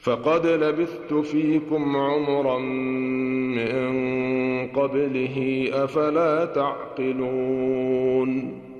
فقد لبثت فيكم عمرا من قبله أفلا تعقلون